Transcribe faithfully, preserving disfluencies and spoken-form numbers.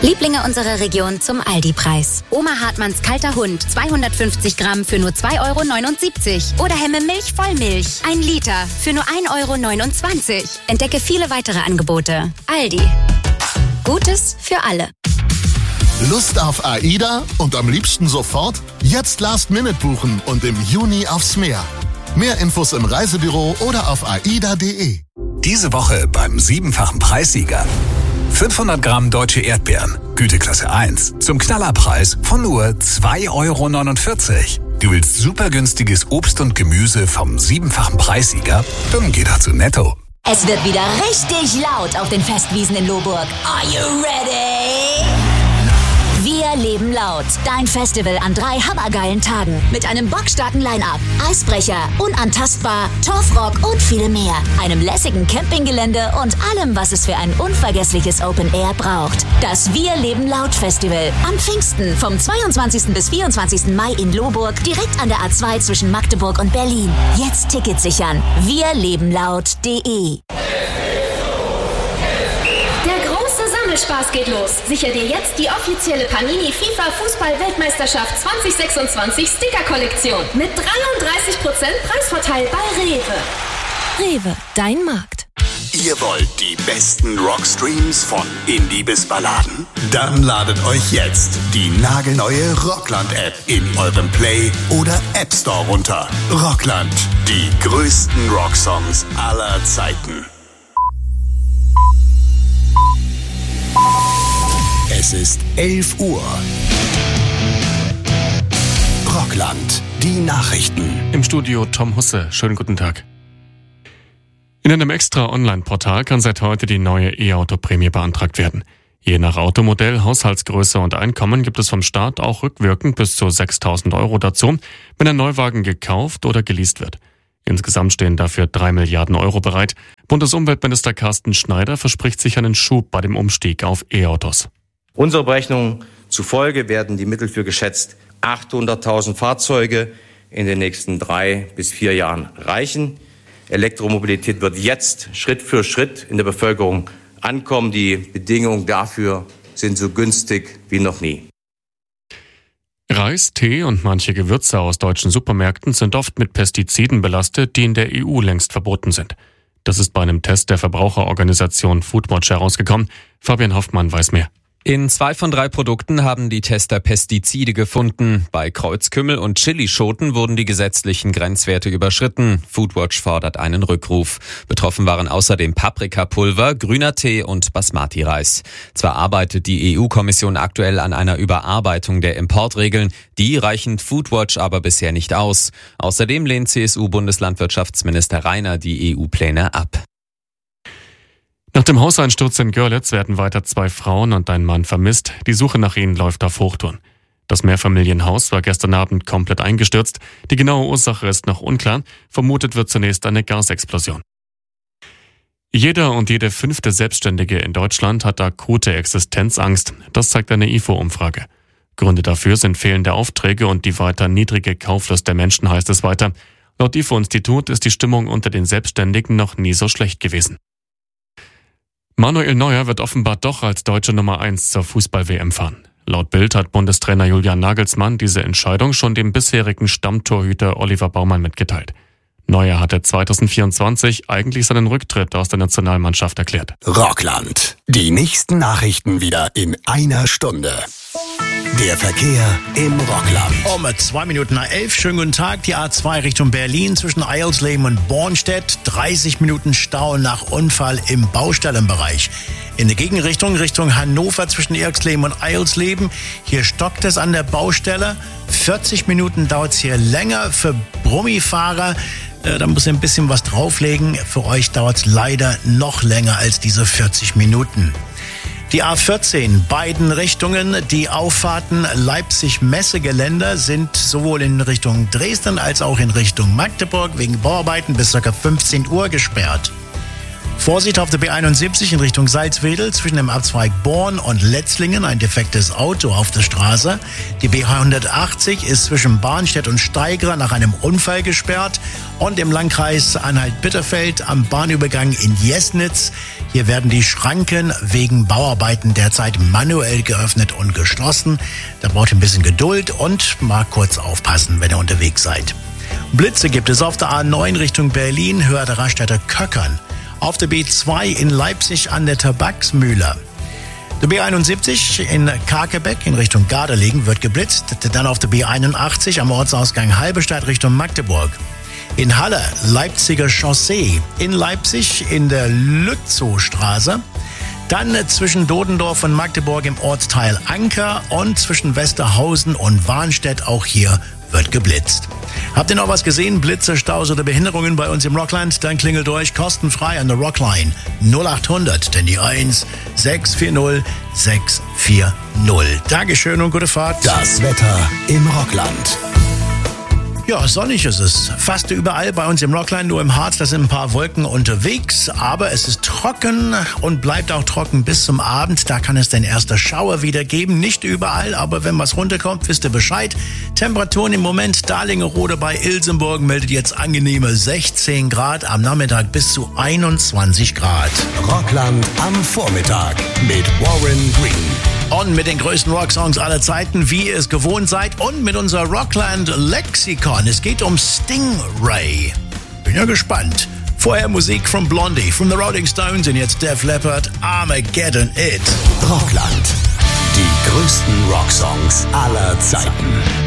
Lieblinge unserer Region zum Aldi-Preis. Oma Hartmanns kalter Hund, zweihundertfünfzig Gramm für nur zwei Euro neunundsiebzig. Oder Hemme Milch Vollmilch, ein Liter für nur ein Euro neunundzwanzig. Entdecke viele weitere Angebote. Aldi. Gutes für alle. Lust auf AIDA und am liebsten sofort? Jetzt Last Minute buchen und im Juni aufs Meer. Mehr Infos im Reisebüro oder auf aida punkt de. Diese Woche beim siebenfachen Preissieger. fünfhundert Gramm deutsche Erdbeeren, Güteklasse eins, zum Knallerpreis von nur zwei Euro neunundvierzig. Du willst super günstiges Obst und Gemüse vom siebenfachen Preissieger? Dann geh doch zu Netto. Es wird wieder richtig laut auf den Festwiesen in Lohburg. Are you ready? Wir leben laut. Dein Festival an drei hammergeilen Tagen. Mit einem bockstarken Line-Up, Eisbrecher, Unantastbar, Torfrock und viel mehr. Einem lässigen Campinggelände und allem, was es für ein unvergessliches Open Air braucht. Das Wir leben laut Festival. Am Pfingsten vom zweiundzwanzigsten bis vierundzwanzigsten Mai in Lohburg. Direkt an der A zwei zwischen Magdeburg und Berlin. Jetzt Tickets sichern. wir leben laut punkt de. Spaß geht los. Sicher dir jetzt die offizielle Panini FIFA Fußball-Weltmeisterschaft zwanzig sechsundzwanzig Sticker-Kollektion mit dreiunddreißig Prozent Preisvorteil bei Rewe. Rewe, dein Markt. Ihr wollt die besten Rockstreams von Indie bis Balladen? Dann ladet euch jetzt die nagelneue Rockland-App in eurem Play- oder App Store runter. Rockland, die größten Rocksongs aller Zeiten. Es ist elf Uhr. Rockland, die Nachrichten. Im Studio Tom Husse. Schönen guten Tag. In einem extra Online-Portal kann seit heute die neue E-Auto-Prämie beantragt werden. Je nach Automodell, Haushaltsgröße und Einkommen gibt es vom Staat auch rückwirkend bis zu sechstausend Euro dazu, wenn ein Neuwagen gekauft oder geleast wird. Insgesamt stehen dafür drei Milliarden Euro bereit. Bundesumweltminister Carsten Schneider verspricht sich einen Schub bei dem Umstieg auf E-Autos. Unserer Berechnung zufolge werden die Mittel für geschätzt achthunderttausend Fahrzeuge in den nächsten drei bis vier Jahren reichen. Elektromobilität wird jetzt Schritt für Schritt in der Bevölkerung ankommen. Die Bedingungen dafür sind so günstig wie noch nie. Reis, Tee und manche Gewürze aus deutschen Supermärkten sind oft mit Pestiziden belastet, die in der E U längst verboten sind. Das ist bei einem Test der Verbraucherorganisation Foodwatch herausgekommen. Fabian Hoffmann weiß mehr. In zwei von drei Produkten haben die Tester Pestizide gefunden. Bei Kreuzkümmel und Chilischoten wurden die gesetzlichen Grenzwerte überschritten. Foodwatch fordert einen Rückruf. Betroffen waren außerdem Paprikapulver, grüner Tee und Basmati-Reis. Zwar arbeitet die E U-Kommission aktuell an einer Überarbeitung der Importregeln, die reichen Foodwatch aber bisher nicht aus. Außerdem lehnt C S U-Bundeslandwirtschaftsminister Rainer die E U-Pläne ab. Nach dem Hauseinsturz in Görlitz werden weiter zwei Frauen und ein Mann vermisst. Die Suche nach ihnen läuft auf Hochtouren. Das Mehrfamilienhaus war gestern Abend komplett eingestürzt. Die genaue Ursache ist noch unklar. Vermutet wird zunächst eine Gasexplosion. Jeder und jede fünfte Selbstständige in Deutschland hat akute Existenzangst. Das zeigt eine I F O-Umfrage. Gründe dafür sind fehlende Aufträge und die weiter niedrige Kauflust der Menschen, heißt es weiter. Laut I F O-Institut ist die Stimmung unter den Selbstständigen noch nie so schlecht gewesen. Manuel Neuer wird offenbar doch als deutsche Nummer eins zur Fußball-W M fahren. Laut Bild hat Bundestrainer Julian Nagelsmann diese Entscheidung schon dem bisherigen Stammtorhüter Oliver Baumann mitgeteilt. Neuer hatte zweitausendvierundzwanzig eigentlich seinen Rücktritt aus der Nationalmannschaft erklärt. Rockland, die nächsten Nachrichten wieder in einer Stunde. Der Verkehr im Rockland. Um zwei Minuten nach elf. Schönen guten Tag. Die A zwei Richtung Berlin zwischen Eilsleben und Bornstedt. dreißig Minuten Stau nach Unfall im Baustellenbereich. In der Gegenrichtung Richtung Hannover zwischen Erxleben und Eilsleben. Hier stockt es an der Baustelle. vierzig Minuten dauert es hier länger für Brummifahrer. Da muss ich ein bisschen was drauflegen. Für euch dauert es leider noch länger als diese vierzig Minuten. Die A vierzehn, beiden Richtungen, die Auffahrten Leipzig-Messegelände sind sowohl in Richtung Dresden als auch in Richtung Magdeburg wegen Bauarbeiten bis ca. fünfzehn Uhr gesperrt. Vorsicht auf der B einundsiebzig in Richtung Salzwedel zwischen dem Abzweig Born und Letzlingen, ein defektes Auto auf der Straße. Die B hundertachtzig ist zwischen Barnstedt und Steigra nach einem Unfall gesperrt. Und im Landkreis Anhalt-Bitterfeld am Bahnübergang in Jesnitz. Hier werden die Schranken wegen Bauarbeiten derzeit manuell geöffnet und geschlossen. Da braucht ihr ein bisschen Geduld und mal kurz aufpassen, wenn ihr unterwegs seid. Blitze gibt es auf der A neun Richtung Berlin, Höhe der Raststätte Köckern. Auf der B zwei in Leipzig an der Tabaksmühle. Der B einundsiebzig in Kakebeck in Richtung Gardelegen wird geblitzt. Dann auf der B einundachtzig am Ortsausgang Halberstadt Richtung Magdeburg. In Halle, Leipziger Chaussee. In Leipzig in der Lützowstraße. Dann zwischen Dodendorf und Magdeburg im Ortsteil Anker und zwischen Westerhausen und Warnstedt auch hier wird geblitzt. Habt ihr noch was gesehen? Blitze, Staus oder Behinderungen bei uns im Rockland? Dann klingelt euch kostenfrei an der Rockline null achthundert, denn die eins sechs vier null sechs vier null. Dankeschön und gute Fahrt. Das Wetter im Rockland. Ja, sonnig ist es. Fast überall bei uns im Rockland, nur im Harz, da sind ein paar Wolken unterwegs. Aber es ist trocken und bleibt auch trocken bis zum Abend. Da kann es den ersten Schauer wieder geben. Nicht überall, aber wenn was runterkommt, wisst ihr Bescheid. Temperaturen im Moment, Dalingerode bei Ilsenburg meldet jetzt angenehme sechzehn Grad. Am Nachmittag bis zu einundzwanzig Grad. Rockland am Vormittag mit Warren Green. Und mit den größten Rocksongs aller Zeiten, wie ihr es gewohnt seid. Und mit unserer Rockland-Lexikon. Es geht um Stingray. Bin ja gespannt. Vorher Musik von Blondie, from the Rolling Stones und jetzt Def Leppard, Armageddon It. Rockland. Die größten Rocksongs aller Zeiten.